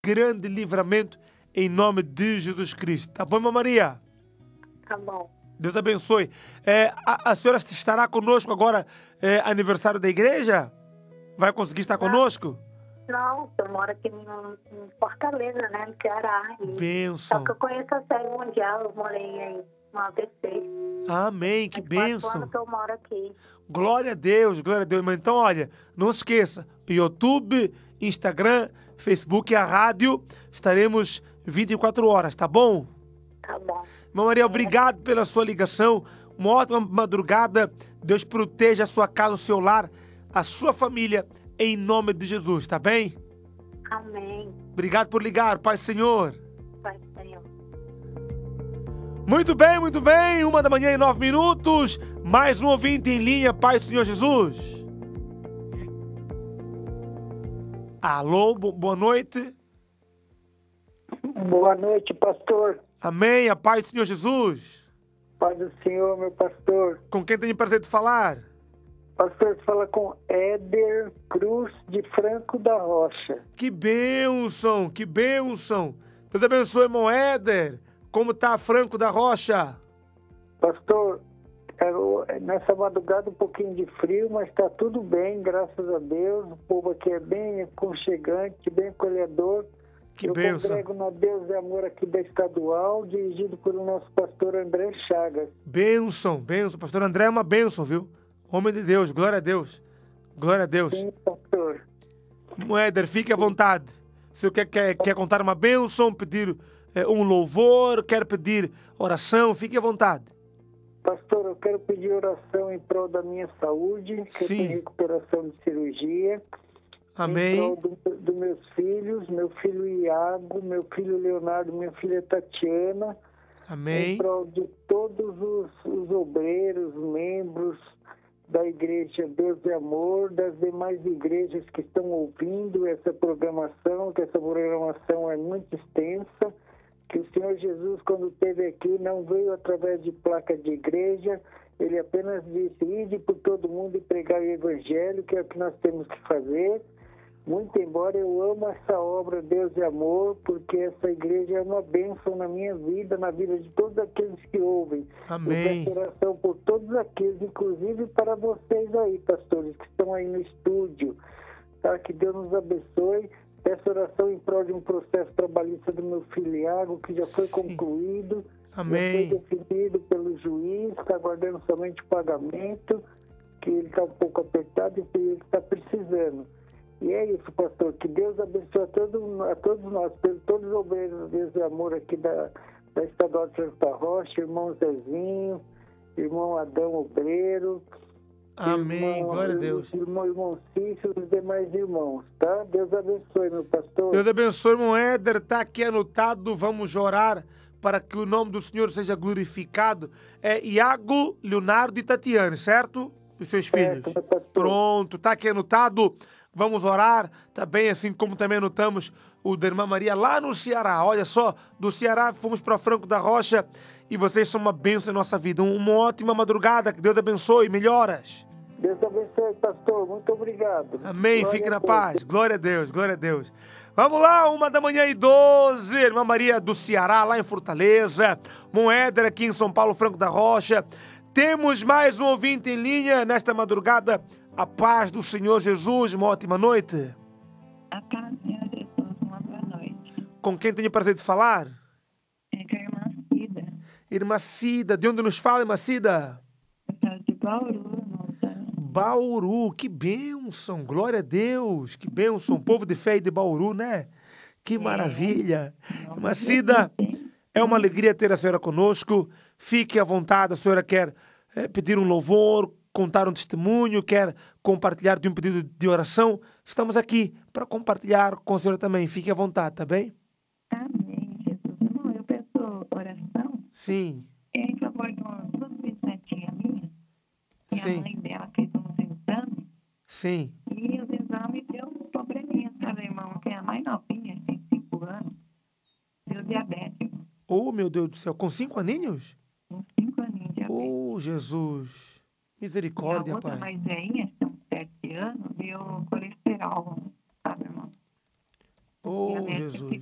grande livramento em nome de Jesus Cristo. Tá bom, irmã Maria? Tá bom. Deus abençoe. A senhora estará conosco agora, aniversário da igreja? Vai conseguir estar conosco? Não, eu moro aqui em Fortaleza, né, no Ceará. Bênção. Só que eu conheço a série mundial, eu morei aí no ABC. Amém, que bênção. 4 anos que eu moro aqui. Glória a Deus, glória a Deus. Mas então, olha, não se esqueça, YouTube, Instagram, Facebook e a rádio, estaremos 24 horas, tá bom? Tá bom. Irmã Maria, obrigado pela sua ligação. Uma ótima madrugada. Deus proteja a sua casa, o seu lar, a sua família, em nome de Jesus, tá bem? Amém. Obrigado por ligar, Pai do Senhor. Pai do Senhor. Muito bem, muito bem. 1h09. Mais um ouvinte em linha, Pai do Senhor Jesus. Alô, boa noite. Boa noite, pastor. Amém, a paz do Senhor Jesus. Paz do Senhor, meu pastor. Com quem tenho o prazer de falar? Pastor, fala com Éder Cruz de Franco da Rocha. Que bênção, que bênção. Deus abençoe, irmão Éder. Como está Franco da Rocha? Pastor, nessa madrugada um pouquinho de frio, mas está tudo bem, graças a Deus. O povo aqui é bem aconchegante, bem acolhedor. Que eu bênção. congrego na Deus e Amor aqui da Estadual, dirigido pelo nosso pastor André Chagas. Bênção, bênção. Pastor André é uma bênção, viu? Homem de Deus, glória a Deus. Glória a Deus. Sim, pastor. Éder, fique à vontade. Se você quer contar uma bênção, pedir um louvor, quer pedir oração, fique à vontade. Pastor, eu quero pedir oração em prol da minha saúde, que eu tenho recuperação de cirurgia. Amém. Em prol dos meus filhos, meu filho Iago, meu filho Leonardo, minha filha Tatiana. Amém. Em prol de todos os obreiros, membros da Igreja Deus e Amor, das demais igrejas que estão ouvindo essa programação, que essa programação é muito extensa, que o Senhor Jesus, quando esteve aqui, não veio através de placa de igreja, ele apenas disse, ide por todo mundo e pregar o Evangelho, que é o que nós temos que fazer. Muito embora eu amo essa obra Deus e Amor, porque essa igreja é uma bênção na minha vida, na vida de todos aqueles que ouvem. Amém. Eu peço oração por todos aqueles, inclusive para vocês aí, pastores, que estão aí no estúdio. Tá? Que Deus nos abençoe. Peço oração em prol de um processo trabalhista do meu filho Iago, que já foi concluído. Amém. Já foi definido pelo juiz, está aguardando somente o pagamento, que ele está um pouco apertado e ele está precisando. E é isso, pastor, que Deus abençoe a todos nós, todos os obreiros Deus e Amor aqui da Estadual de Santa Rocha, irmão Zezinho, irmão Adão Obreiro. Amém, glória a Deus. Irmão Cícero e os demais irmãos, tá? Deus abençoe, meu pastor. Deus abençoe, irmão Éder, está aqui anotado, vamos orar para que o nome do Senhor seja glorificado. É Iago, Leonardo e Tatiane, certo? Os seus filhos. Pronto, está aqui anotado. Vamos orar também, assim como também anotamos o da irmã Maria lá no Ceará. Olha só, do Ceará fomos para Franco da Rocha e vocês são uma bênção em nossa vida. Uma ótima madrugada, que Deus abençoe, melhoras. Deus abençoe, pastor. Muito obrigado. Amém, Glória fique a na Deus. paz. Glória a Deus, glória a Deus. Vamos lá, 1h12, irmã Maria do Ceará, lá em Fortaleza. Moeder aqui em São Paulo, Franco da Rocha. Temos mais um ouvinte em linha nesta madrugada. A paz do Senhor Jesus, uma ótima noite. A paz do Senhor Jesus, uma boa noite. Com quem tenho o prazer de falar? É com a irmã Cida. Irmã Cida, de onde nos fala, irmã Cida? Eu falo de Bauru, moça. Bauru, que bênção, glória a Deus, que bênção, povo de fé e de Bauru, né? Que maravilha. Irmã Cida, é uma alegria ter a senhora conosco. Fique à vontade, a senhora quer pedir um louvor, contar um testemunho, quer compartilhar de um pedido de oração, estamos aqui para compartilhar com a senhora também. Fique à vontade, tá bem? Amém, Jesus. Irmão, eu peço oração. Sim. É em favor de uma duas bisnetinhas minhas. E Sim. a mãe dela fez uns exames. Sim. E os exames deu um probleminha, sabe, irmão? Tem a mais novinha, tem 5 anos. Deu diabetes, irmão. Oh, meu Deus do céu, com 5 aninhos? Com 5 aninhos de diabetes. Oh, Jesus. Misericórdia, E a outra Pai. mais velhinha, tem uns 7 anos, deu colesterol, sabe, irmão? Oh, E a médica Jesus.